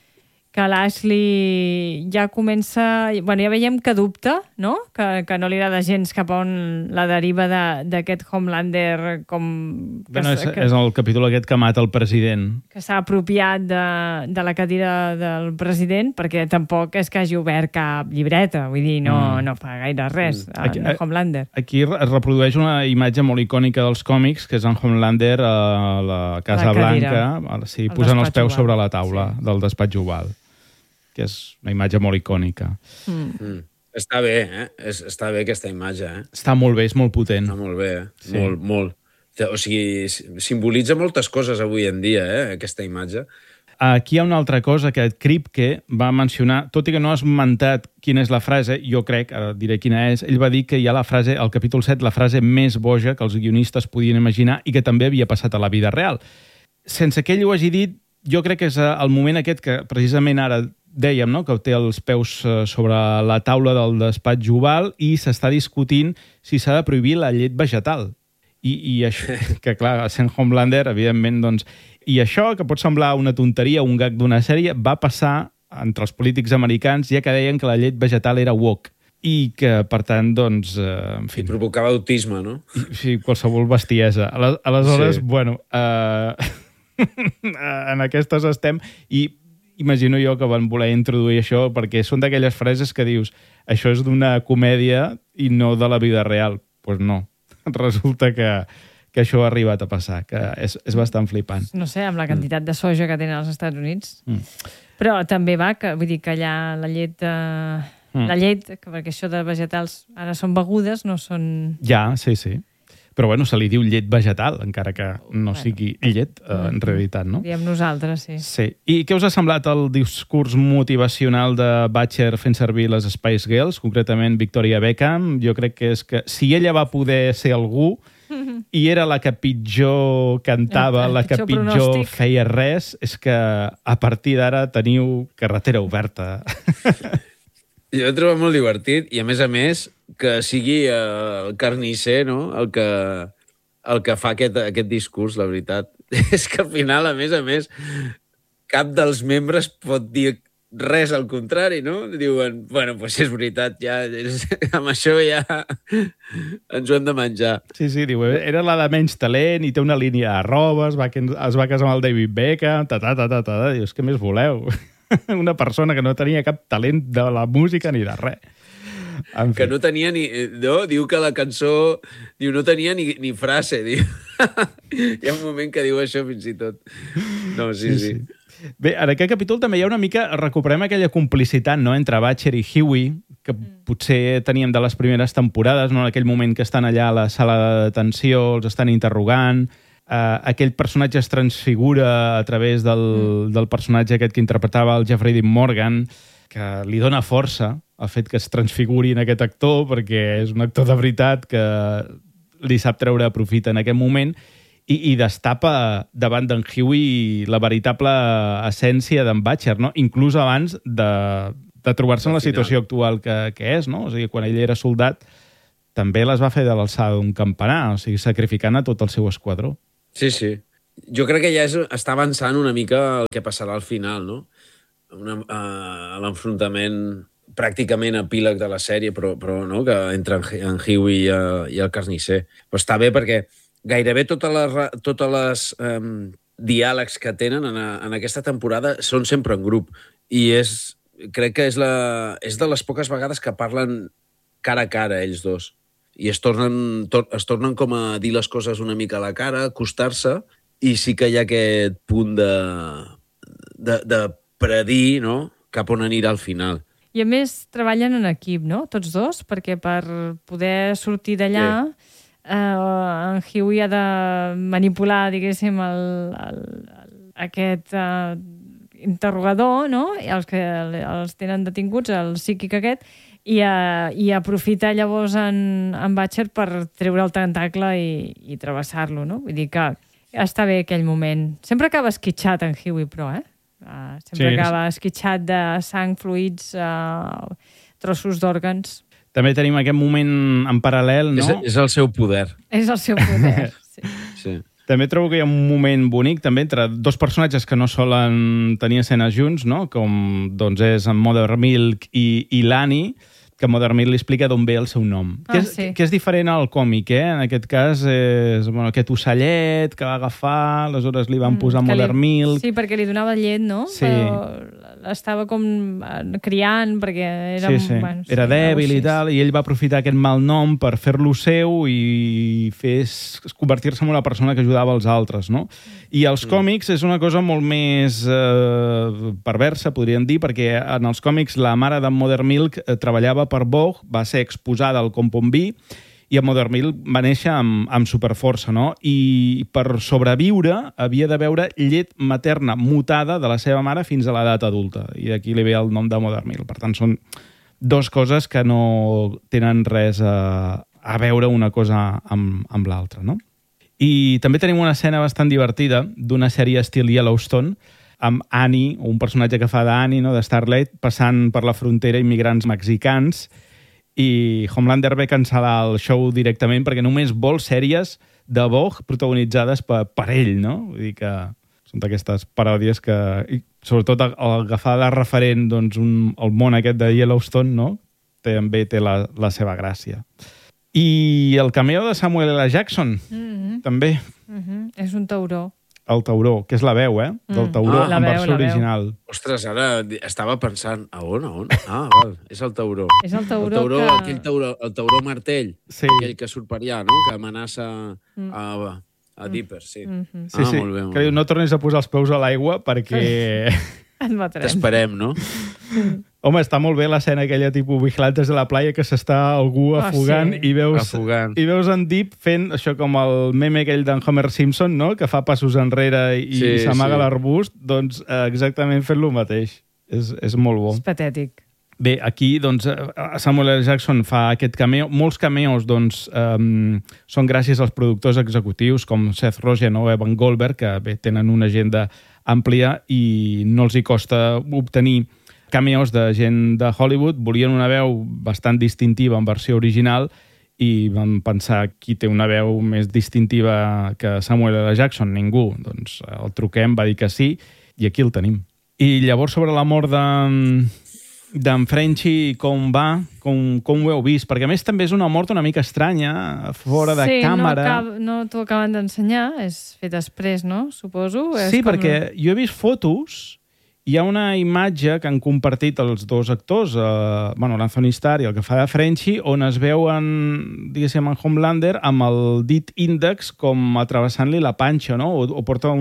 l'Ashley ja comença... Bueno, ja veiem que dubta, no? Que no li agrada gens cap a on la deriva d'aquest Homelander com... Bueno, és el capítol aquest que mata el president. Que s'ha apropiat de la cadira del president, perquè tampoc és que hagi obert cap llibreta. Vull dir, no fa gaire res, en Homelander. Aquí es reprodueix una imatge molt icònica dels còmics, que és en Homelander a la Casa Blanca, posant els peus sobre la taula del despatx oval, que és una imatge molt icònica. Està bé, Està bé aquesta imatge, Està molt bé, és molt potent. Està molt bé, Sí. Molt. O sigui, simbolitza moltes coses avui en dia, aquesta imatge. Aquí hi ha una altra cosa que Kripke va mencionar, tot i que no ha esmentat quina és la frase, jo crec, ara diré quina és, ell va dir que hi ha la frase, al capítol 7, la frase més boja que els guionistes podien imaginar i que també havia passat a la vida real. Sense que ell ho hagi dit, jo crec que és el moment aquest que precisament ara dèiem, no?, que té els peus sobre la taula del despatx oval i s'està discutint si s'ha de prohibir la llet vegetal. I això, que clar, sent Homelander, evidentment, doncs... I això, que pot semblar una tonteria, un gag d'una sèrie, va passar entre els polítics americans, ja que deien que la llet vegetal era woke. I que, per tant, doncs... en fi... I provocava autisme, no? Sí, qualsevol bestiesa. Aleshores, bueno... en aquestes estem... I imagino jo que van voler introduir això perquè són d'aquelles frases que dius això és d'una comèdia i no de la vida real. Doncs pues no. Resulta que això ha arribat a passar, que és bastant flipant. No sé, amb la quantitat de soja que tenen als Estats Units. Però també vull dir que allà la llet... La llet, perquè això de vegetals ara són begudes, no són... Ja, sí. Però bueno, se li diu llet vegetal, encara que no sigui llet, en realitat, no? Diem nosaltres, sí. Sí. I què us ha semblat el discurs motivacional de Butcher fent servir les Spice Girls, concretament Victoria Beckham? Jo crec que és que si ella va poder ser algú i era la que pitjor cantava, la que pitjor feia res, és que a partir d'ara teniu carretera oberta. Jo ho trobo molt divertit i, a més, que sigui el carnisser, no?, el que fa aquest discurs, la veritat. És que al final, a més, cap dels membres pot dir res al contrari, no? Diuen, bueno, doncs és veritat, ja amb això ja ens ho hem de menjar. Sí, diu, era la de menys talent i té una línia de roba, es va casar amb el David Beckham, dius, què més voleu? Una persona que no tenia cap talent de la música ni de res. Que no tenia ni... No? Diu que la cançó... Diu, no tenia ni frase. Diu. Hi ha un moment que diu això fins i tot. No, sí. Bé, en aquest capítol també hi ha una mica... Recuperem aquella complicitat, no?, entre Butcher i Huey, que potser teníem de les primeres temporades, no?, en aquell moment que estan allà a la sala de detenció, els estan interrogant... aquell personatge es transfigura a través del personatge aquest que interpretava el Jeffrey Dean Morgan. que li dona força el fet que es transfiguri en aquest actor, perquè és un actor de veritat que li sap treure profit en aquest moment i destapa davant d'en Huey la veritable essència d'en Butcher, no? Inclús abans de trobar-se en la situació actual que és, no? O sigui, quan ell era soldat també les va fer de l'alçada d'un campanar, o sigui, sacrificant a tot el seu esquadró. Sí, sí. Jo crec que ja està avançant una mica el que passarà al final, no? L'enfrontament pràcticament epíleg de la sèrie, però no? Que entre en Huey i el carnisser. Però està bé perquè gairebé totes les diàlegs que tenen en aquesta temporada són sempre en grup. I crec que és de les poques vegades que parlen cara a cara, ells dos. I es tornen com a dir les coses una mica a la cara, acostar-se, i sí que hi ha aquest punt de predir, no?, cap on anirà al final. I a més treballen en equip, no?, tots dos, perquè per poder sortir d'allà en Huey ha de manipular, diguéssim, aquest interrogador, no?, i els que els tenen detinguts, el psíquic aquest, i aprofita llavors en Butcher per treure el tentacle i travessar-lo, no? Vull dir que està bé aquell moment. Sempre acaba esquitxat en Huey, però, sempre acaba esquitxat de sang, fluids, trossos d'òrgans. També tenim aquest moment en paral·lel, no? És el seu poder. És el seu poder, sí. Sí. També trobo que hi ha un moment bonic també entre dos personatges que no solen tenir escenes junts, no? Com doncs, és en Mother Milk i l'Annie, que Mother Milk li explica d'on ve el seu nom. Que és diferent al còmic, En aquest cas és aquest ocellet que va agafar, aleshores li van posar Mother Milk. Sí, perquè li donava llet, no? Sí. Però estava com criant, perquè era... Sí. Bueno, era dèbil i tal, i ell va aprofitar aquest mal nom per fer-lo seu i convertir-se en una persona que ajudava els altres, no? I els còmics és una cosa molt més perversa, podríem dir, perquè en els còmics la mare de Mother Milk treballava per Vogue, va ser exposada al Compombi i en Mother Milk va néixer amb superforça, no? I per sobreviure havia de beure llet materna mutada de la seva mare fins a l'edat adulta. I d'aquí li ve el nom de Mother Milk. Per tant, són dues coses que no tenen res a veure una cosa amb l'altra, no? I també tenim una escena bastant divertida d'una sèrie estil Yellowstone, amb Annie, un personatge que fa d'Annie, no, de Starlight, passant per la frontera immigrants mexicans, i Homelander ve cancel·lar el show directament perquè només vol sèries de Vogue protagonitzades per ell, no? Vull dir que són d'aquestes paròdies que, sobretot agafar de referent doncs, el món aquest de Yellowstone, no? També té la seva gràcia. I el cameo de Samuel L. Jackson, també. És un tauró. El tauró, que és la veu, del tauró en versió original. Ostres, ara estava pensant, a on? Val, és el tauró. És el tauró aquell tauró, el tauró martell, aquell que surt per allà, no?, que amenaça a Dipper, sí. Sí, molt bé. Que diu, no tornis a posar els peus a l'aigua perquè... Et matarem. T'esperem, no? Home, està molt bé l'escena aquella tipus Vigilantes de la playa que s'està algú afogant i veus en Deep fent això com el meme aquell d'en Homer Simpson, no?, que fa passos enrere i s'amaga l'arbust, doncs exactament fent lo mateix. És molt bo. És patètic. Bé, aquí doncs, Samuel L. Jackson fa aquest cameo. Molts cameos doncs, són gràcies als productors executius com Seth Rogen o Evan Goldberg, que tenen una agenda àmplia i no els hi costa obtenir cameos de gent de Hollywood. Volien una veu bastant distintiva en versió original i van pensar qui té una veu més distintiva que Samuel L. Jackson? Ningú. Doncs el truquem, va dir que sí, i aquí el tenim. I llavors sobre la mort d'en Frenchie, com va? Com ho heu vist? Perquè a més també és una mort una mica estranya, fora de càmera. Sí, no t'ho acaben d'ensenyar, és fet després, no? Suposo. Sí, perquè jo he vist fotos. Hi ha una imatge que han compartit els dos actors, l'Anthony Starr i el que fa de Frenchie, on es veuen, diguéssim, en Homelander amb el dit índex com atravessant-li la panxa, no? O porta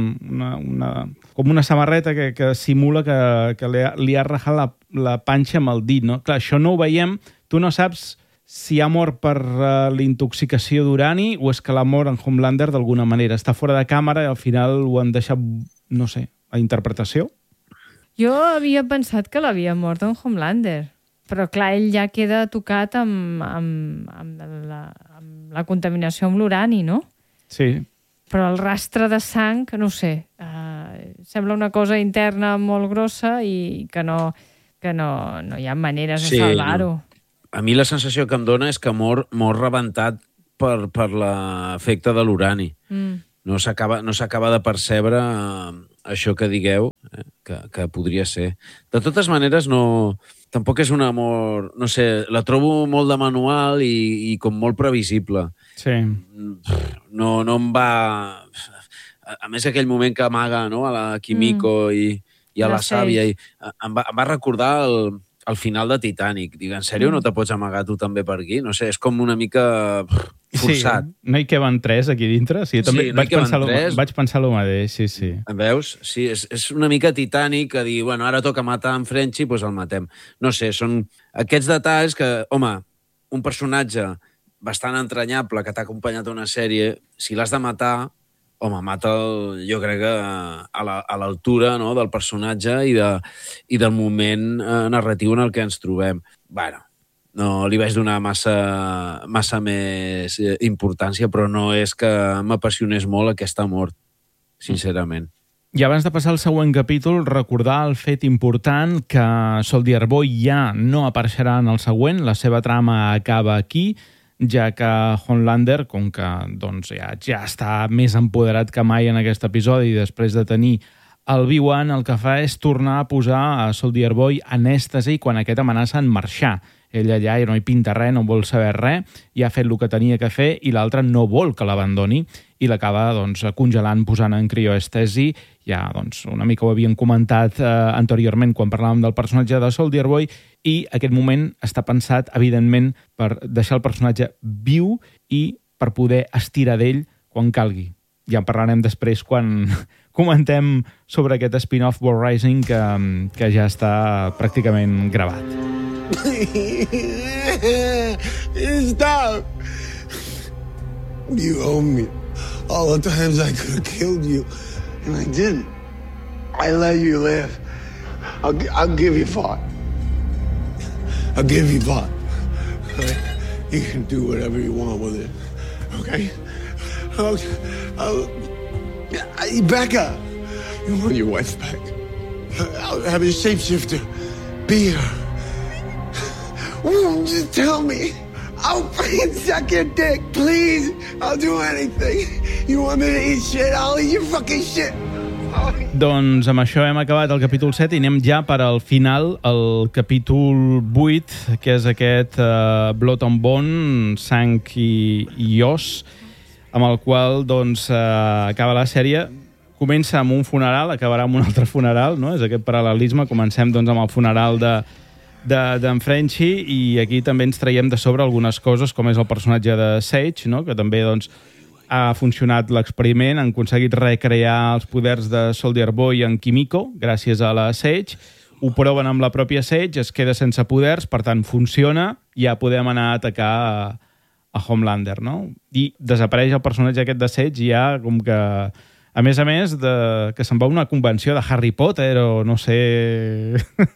com una samarreta que simula que li ha rajat la panxa amb el dit, no? Clar, això no ho veiem. Tu no saps si ha mort per l'intoxicació d'urani o és que l'ha mort en Homelander d'alguna manera. Està fora de càmera i al final ho han deixat, no sé, a interpretació. Jo havia pensat que l'havia mort en Homelander, però clar, ell ja queda tocat amb la contaminació amb l'urani, no? Sí. Però el rastre de sang, no ho sé, sembla una cosa interna molt grossa i que no hi ha maneres de salvar-ho. No. A mi la sensació que em dona és que mor rebentat per l'efecte de l'urani. No s'acaba de percebre això que digueu, que podria ser. De totes maneres, tampoc és una mort... No sé, la trobo molt de manual i com molt previsible. Sí. No em va... A més, aquell moment que amaga, no?, a la Kimiko i a la Sàvia, em va recordar el final de Titanic. Dic, en sèrio, no te pots amagar tu també per aquí? No sé, és com una mica forçat. Sí, no hi queben tres aquí dintre? Sí, també no vaig pensar el mateix, sí. Veus? Sí, és una mica Titanic que dir, bueno, ara toca matar en Frenchy, doncs el matem. No sé, són aquests detalls que, home, un personatge bastant entranyable que t'ha acompanyat a una sèrie, si l'has de matar, home, mata'l, jo crec que a l'altura, no?, del personatge i del moment narratiu en el que ens trobem. Bueno, no li vaig donar massa més importància, però no és que m'apassionés molt aquesta mort, sincerament. I abans de passar al següent capítol, recordar el fet important que Soldier Boy ja no apareixerà en el següent, la seva trama acaba aquí, ja que Homelander, com que doncs, ja està més empoderat que mai en aquest episodi, després de tenir el V1, el que fa és tornar a posar a Soldier Boy en èxtasi quan aquest amenaça en marxar. Ell allà no hi pinta res, no vol saber res, ja ha fet el que tenia que fer i l'altre no vol que l'abandoni i l'acaba doncs, congelant, posant en crioestesi. Ja doncs, una mica ho havien comentat anteriorment quan parlàvem del personatge de Soldier Boy i aquest moment està pensat, evidentment, per deixar el personatge viu i per poder estirar d'ell quan calgui. Ja en parlarem després quan comentem sobre aquest spin-off War Rising que ja està pràcticament gravat. Stop! You owe me all the times I could have killed you, and I didn't. I let you live. I'll give you thought. I'll give you thought. Okay? You can do whatever you want with it. Okay? Becca! You want your wife back. I'll have a shapeshifter. Be her. Just tell me. I'll fucking suck your dick, please. I'll do anything. You want me to eat shit? I'll eat your fucking shit. Doncs amb això hem acabat el capítol 7 i anem ja per al final, el capítol 8, que és aquest Blood and Bone, sang i os, amb el qual doncs, acaba la sèrie. Comença amb un funeral, acabarà amb un altre funeral, no? És aquest paral·lelisme. Comencem doncs, amb el funeral d'en Frenchy i aquí també ens traiem de sobre algunes coses, com és el personatge de Sage, no? Que també doncs, ha funcionat l'experiment, han aconseguit recrear els poders de Soldier Boy en Kimiko, gràcies a la Sage, ho proven amb la pròpia Sage, es queda sense poders, per tant funciona, ja podem anar a atacar a Homelander, no? I desapareix el personatge aquest de Sage ja com que, a més, que se'n va a una convenció de Harry Potter o no sé...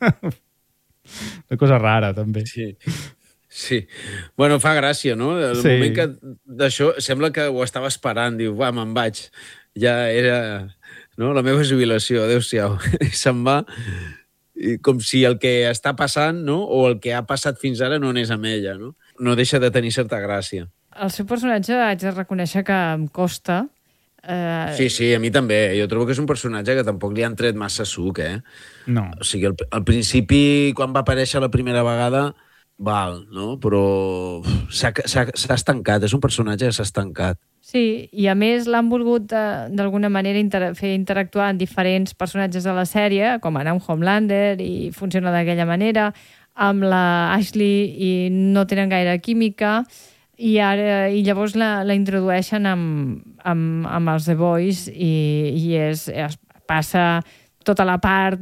Una cosa rara, també. Sí. Bueno, fa gràcia, no? El moment que d'això sembla que ho estava esperant. Diu, va, me'n vaig. Ja era, no?, la meva jubilació. Adéu-siau. I se'n va. I com si el que està passant, no?, o el que ha passat fins ara no anés amb ella, no? No deixa de tenir certa gràcia. El seu personatge haig de reconèixer que em costa. Sí, a mi també. Jo trobo que és un personatge que tampoc li han tret massa suc, No. O sigui, al principi, quan va aparèixer la primera vegada, val, no? Però s'ha estancat. És un personatge que s'ha estancat. Sí, i a més l'han volgut d'alguna manera fer interactuar amb diferents personatges de la sèrie, com ara amb Homelander, i funciona d'aquella manera, amb la Ashley i no tenen gaire química, i llavors la introdueixen amb els The Boys i es passa tota la part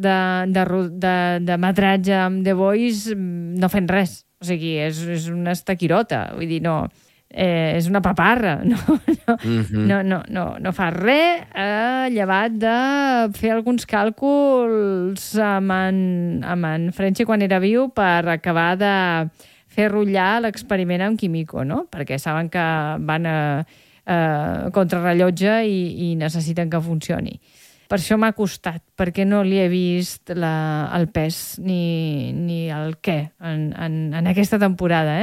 de metratge amb The Boys no fent res. O sigui, és una estaquirota. Vull dir, no és una paparra. No fa res llevat de fer alguns càlculs amb en Frenchy quan era viu per acabar de fer rotllar l'experiment amb Kimiko, no? Perquè saben que van contrarrellotge i necessiten que funcioni. Per això m'ha costat, perquè no li he vist el pes ni el què en aquesta temporada,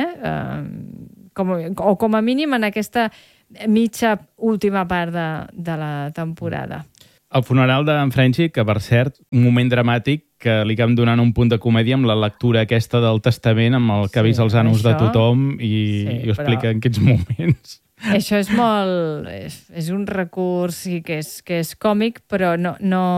o com a mínim en aquesta mitja última part de la temporada. El funeral d'en Frenchy, que per cert, un moment dramàtic que li acabem donant un punt de comèdia amb la lectura aquesta del testament, amb el que ha vist els anus de tothom i ho explica en quins moments. Això és molt... És un recurs que és còmic, però no...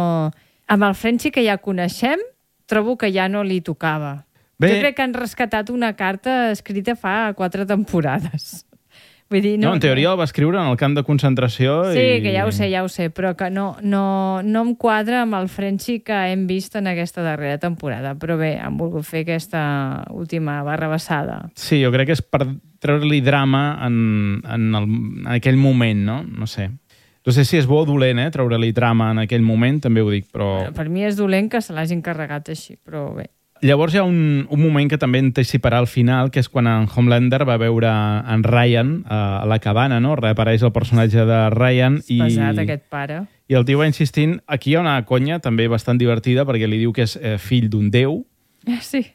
Amb el Frenchy que ja coneixem, trobo que ja no li tocava. Jo crec que han rescatat una carta escrita fa 4 temporades. Vull dir, en teoria el va escriure en el camp de concentració. Sí, que ja ho sé, però que no em quadra amb el Frenchy que hem vist en aquesta darrera temporada. Però bé, han volgut fer aquesta última barrabassada. Sí, jo crec que és per treure-li drama en aquell moment, no? No sé. No sé si és bo o dolent, treure-li drama en aquell moment, també ho dic, però... Bueno, per mi és dolent que se l'hagin carregat així, però bé. Llavors hi ha un moment que també anticiparà al final, que és quan en Homelander va veure en Ryan a la cabana, no? Reapareix el personatge de Ryan i... Pesat, aquest pare. I el tio va insistint... Aquí hi ha una conya també bastant divertida perquè li diu que és fill d'un déu. Sí.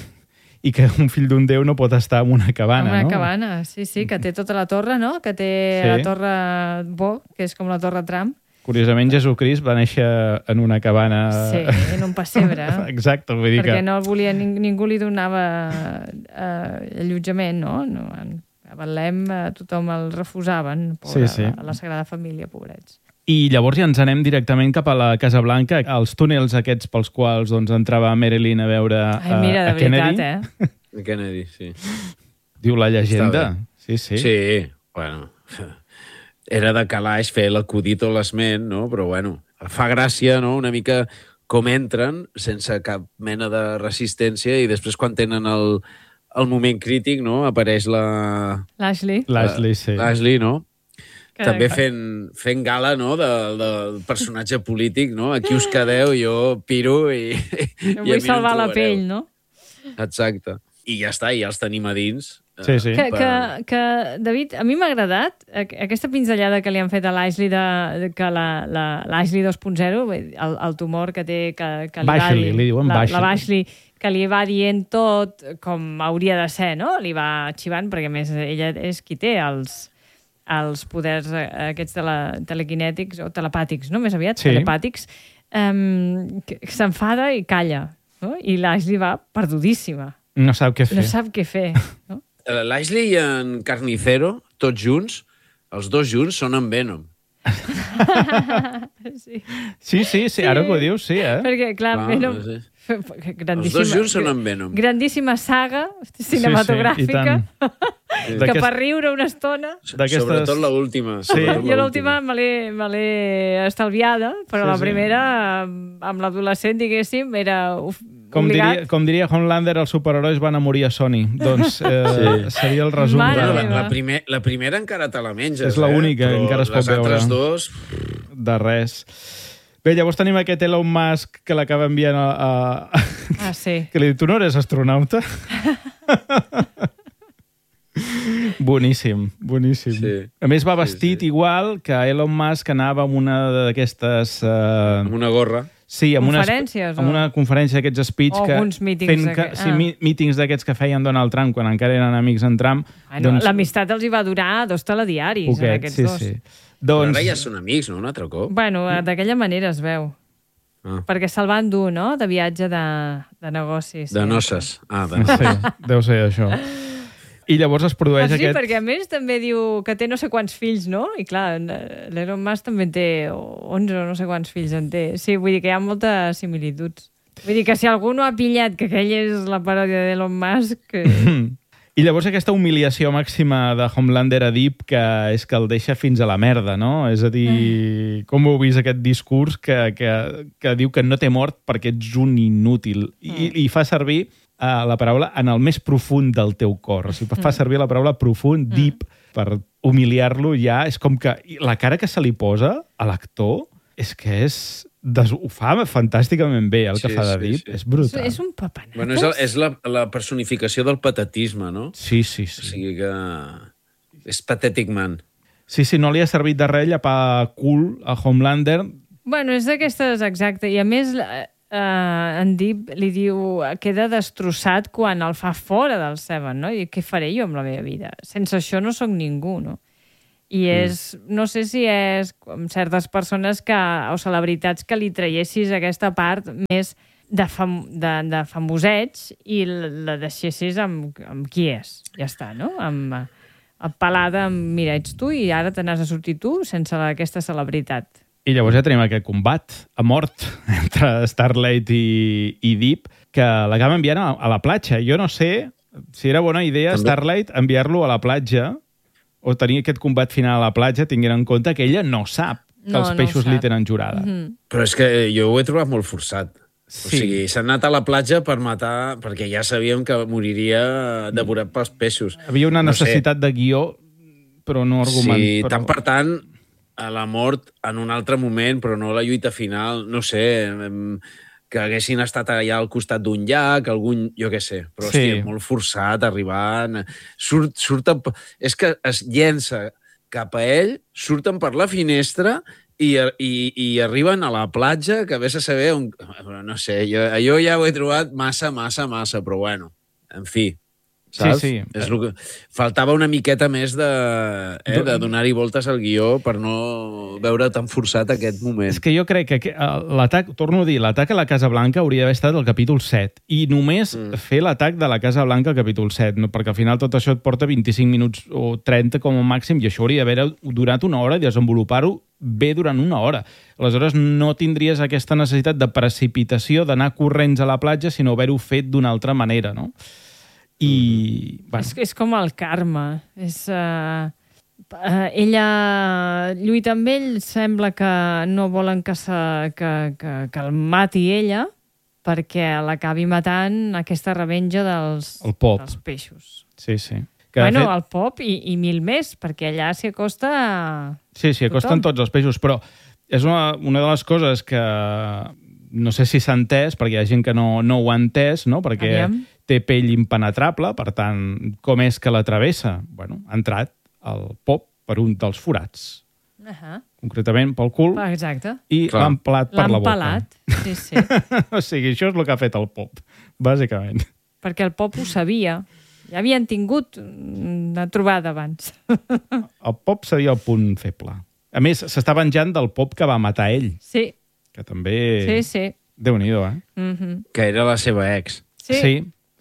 I que un fill d'un déu no pot estar en una cabana, no? En una cabana, sí, que té tota la torre, no? Que té la torre Bo, que és com la torre Trump. Curiosament, Jesucrist va néixer en una cabana... Sí, en un pessebre. Exacte, vull dir perquè no volia, ningú li donava allotjament, no? A Betlem tothom el refusaven, a la Sagrada Família, pobrets. I llavors ja ens anem directament cap a la Casa Blanca, als túnels aquests pels quals entrava Marilyn a veure mira, de Kennedy. Veritat, A Kennedy, sí. Diu la llegenda. Sí. Sí, bueno... Era de calaix fer l'acudit o l'esment, no? Però, bueno, fa gràcia, no?, una mica com entren, sense cap mena de resistència, i després, quan tenen el moment crític, no?, apareix l'Ashley. L'Ashley, no? També fent gala, no?, del personatge polític, no? Aquí us quedeu, jo piro i vull salvar la pell, no? Exacte. I ja està, ja els tenim a dins. Sí. Que, David, a mi m'ha agradat aquesta pinzellada que li han fet a l'Ashley, que l'Ashley 2.0, el tumor que té... Bashley, li diuen Bashley. La Bashley, que li va dient tot com hauria de ser, no? Li va xivant, perquè a més ella és qui té els poders aquests telequinètics o telepàtics, no? Més aviat, telepàtics, s'enfada i calla, no? I l'Ashley va perdudíssima. No sap què fer. No? L'Ashley i en Carnicero, tots junts, els dos junts són en Venom. Sí, ara que ho dius, sí, Perquè, clar, Venom... Sí. Els dos junts són en Venom. Grandíssima saga cinematogràfica que per riure una estona... Sobretot l'última. Sí. Jo l'última me l'he estalviada, però la primera, amb l'adolescent, diguéssim, era... Com diria Homelander, els superherois van a morir a Sony. Doncs seria el resum. La primera encara te la menges. És l'única, encara es pot veure. Les altres dos... De res. Bé, llavors tenim aquest Elon Musk que l'acaba enviant sí. Que li diu, tu no eres astronauta? Boníssim. Sí. A més, va vestit igual que Elon Musk anava amb una d'aquestes... Amb una gorra. Sí, amb una conferència d'aquests speech o alguns mítings. Mítings d'aquests que feien Donald Trump quan encara eren amics en Trump. L'amistat els hi va durar 2 telediaris, aquests dos. Sí. Però ara ja són amics, no? Un altre cop. Bueno, d'aquella manera es veu. Perquè se'l van dur, no?, de viatge de negocis. De noces. De noces. Sí, deu ser això. I llavors es produeix aquest... Sí, perquè a més també diu que té no sé quants fills, no? I clar, l'Elon Musk també en té 11 o no sé quants fills en té. Sí, vull dir que hi ha moltes similituds. Vull dir que si algú no ha pillat que aquella és la paròdia d'Elon Musk... I llavors aquesta humiliació màxima de Homelander a Deep, que és que el deixa fins a la merda, no? És a dir, com heu vist aquest discurs que diu que no té mort perquè ets un inútil. I fa servir la paraula en el més profund del teu cor. O sigui, fa servir la paraula profund, deep, per humiliar-lo ja. És com que la cara que se li posa a l'actor és que ho fa fantàsticament bé, el que fa de Deep. És brutal. És un papanates. Bueno, és la personificació del patetisme, no? Sí. O sigui que és Pathetic Man. Sí, no li ha servit de res llapar cul a Homelander. Bueno, és d'aquestes, exacte. I a més, en Deep li diu queda destrossat quan el fa fora del Seven, no? I què faré jo amb la meva vida? Sense això no sóc ningú, no? I no sé si és com certes persones o celebritats que li traiessis aquesta part més de famoseig i la deixessis amb qui és. Ja està, no? Pelada amb mira, ets tu i ara te n'has de sortir tu sense aquesta celebritat. I llavors ja tenim aquest combat a mort entre Starlight i Deep, que l'acaba enviant a la platja. Jo no sé si era bona idea Starlight enviar-lo a la platja o tenir aquest combat final a la platja, tinguent en compte que ella no sap que els peixos li tenen jurada. Però és que jo ho he trobat molt forçat. Sí. O sigui, s'ha anat a la platja per matar, perquè ja sabíem que moriria devorat pels peixos. Havia una necessitat de guió, però no argument. Sí, però... tant per tant, a la mort en un altre moment, però no a la lluita final, no sé, que haguessin estat allà al costat d'un llac, jo què sé, però hòstia, molt forçat, arribant... És que es llença cap a ell, surten per la finestra i arriben a la platja, que vés a saber on... No sé, jo ja ho he trobat massa, però bueno, en fi, saps? Sí. És que... Faltava una miqueta més de donar-hi voltes al guió per no veure tan forçat aquest moment. És que jo crec que l'atac, torno a dir, l'atac a la Casa Blanca hauria d'haver estat al capítol 7 i només fer l'atac de la Casa Blanca al capítol 7, no? Perquè al final tot això et porta 25 minuts o 30 com a màxim i això hauria d'haver durat una hora i desenvolupar-ho bé durant una hora. Aleshores no tindries aquesta necessitat de precipitació, d'anar corrents a la platja, sinó haver-ho fet d'una altra manera, no? I... Bueno. És com el karma. Ella lluita amb ell, sembla que no volen que el mati ella perquè l'acabi matant aquesta revenja dels peixos. Sí. Bueno, el Pop i mil més, perquè allà s'hi acosta... Sí, acosten tots els peixos, però és una de les coses que no sé si s'ha entès, perquè hi ha gent que no ho ha entès, no? Perquè té pell impenetrable, per tant, com és que la travessa? Bueno, ha entrat el Pop per un dels forats. Concretament pel cul. Exacte. I l'ha empalat per la boca. L'ha empalat, sí. O sigui, això és el que ha fet el Pop, bàsicament. Perquè el Pop ho sabia. Ja havien tingut una trobada abans. El Pop seria el punt feble. A més, s'està venjant del Pop que va matar ell. Sí. Que també... Sí. Déu-n'hi-do, Que era la seva ex. Sí.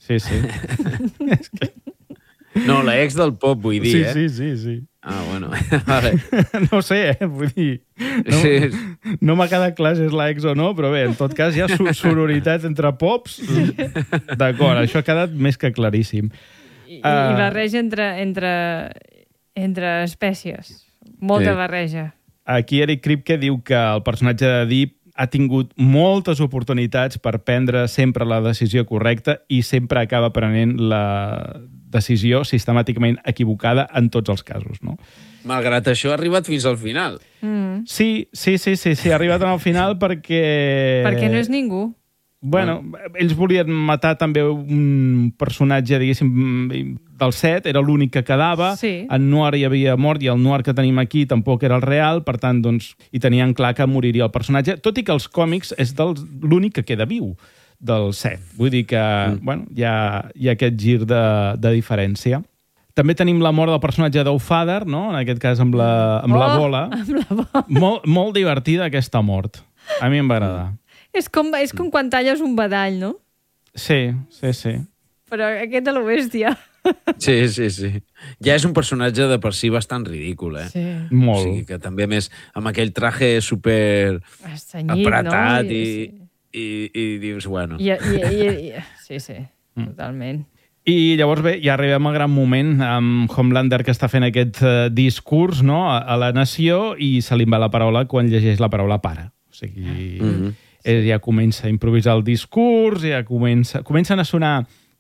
No, l'ex del Pop, vull dir, Sí. Ah, bueno. Vale. No sé, vull dir... No m'ha quedat clar si és l'ex o no, però bé, en tot cas hi ha sororitat entre pops. D'acord, això ha quedat més que claríssim. I barreja entre espècies. Molta barreja. Aquí Eric Kripke diu que el personatge de Deep ha tingut moltes oportunitats per prendre sempre la decisió correcta i sempre acaba prenent la decisió sistemàticament equivocada en tots els casos, no? Malgrat això, ha arribat fins al final. Sí, ha arribat al final perquè... Perquè no és ningú. Bueno, ells volien matar també un personatge, diguéssim, del set, era l'únic que quedava, en Noir hi havia mort i el Noir que tenim aquí tampoc era el real, per tant, doncs, hi tenien clar que moriria el personatge, tot i que els còmics és l'únic que queda viu del set. Vull dir que, bueno, hi ha aquest gir de diferència. També tenim la mort del personatge d'O'Father, no? En aquest cas amb la bola. Molt divertida aquesta mort. A mi em va agradar. És com quan talles un badall, no? Sí. Però aquest de l'Oestia. Sí. Ja és un personatge de per si bastant ridícul, Sí. Molt. O sigui que també més amb aquell traje super apretat, no? I dius, bueno... Sí, totalment. I llavors, bé, ja arribem al gran moment amb Homelander que està fent aquest discurs, no?, a la nació i se li va la paraula quan llegeix la paraula pare. O sigui... ja comença a improvisar el discurs, ja comencen a sonar, que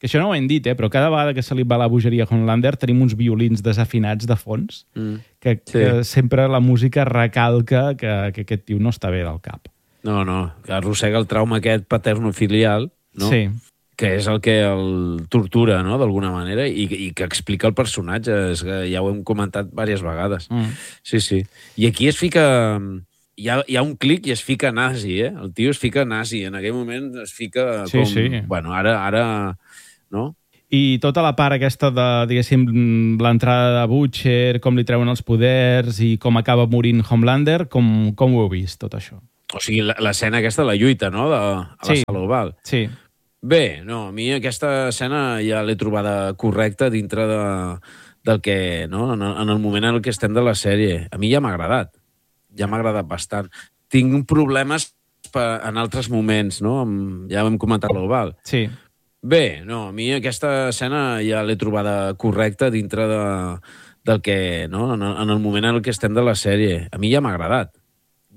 Que això no ho hem dit, però cada vegada que se li va la bogeria a Homelander tenim uns violins desafinats de fons que sempre la música recalca que aquest tio no està bé del cap. No, que arrossega el trauma aquest paternofilial, no? Sí. Que és el que el tortura, no?, d'alguna manera, i que explica el personatge, ja ho hem comentat diverses vegades. Sí. I aquí es fica... Hi ha un clic i es fica nazi, eh? El tio es fica nazi. En aquell moment es fica com... Sí. Bueno, ara... No? I tota la part aquesta de, diguéssim, l'entrada de Butcher, com li treuen els poders i com acaba morint Homelander, com ho heu vist, tot això? O sigui, l'escena aquesta de la lluita, no?, a la sala oval. Sí. Bé, no, a mi aquesta escena ja l'he trobada correcta dintre del que... No? En el moment en què estem de la sèrie. A mi ja m'ha agradat. Ja m'ha agradat bastant. Tinc problemes en altres moments, no? Ja ho hem comentat a l'oval. Sí. Bé, no, a mi aquesta escena ja l'he trobada correcta dintre del que... No? En el moment en què estem de la sèrie. A mi ja m'ha agradat.